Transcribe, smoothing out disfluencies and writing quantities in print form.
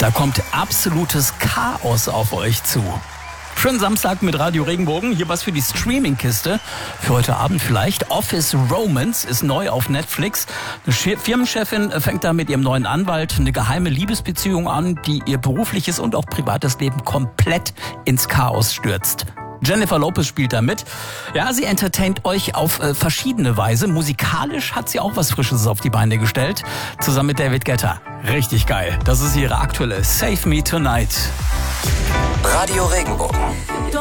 Da kommt absolutes Chaos auf euch zu. Schönen Samstag mit Radio Regenbogen. Hier was für die Streaming-Kiste. Für heute Abend vielleicht. Office Romance ist neu auf Netflix. Eine Firmenchefin fängt da mit ihrem neuen Anwalt eine geheime Liebesbeziehung an, die ihr berufliches und auch privates Leben komplett ins Chaos stürzt. Jennifer Lopez spielt da mit. Ja, sie entertaint euch auf verschiedene Weise. Musikalisch hat sie auch was Frisches auf die Beine gestellt. Zusammen mit David Guetta. Richtig geil. Das ist ihre aktuelle Save Me Tonight. Radio Regenbogen.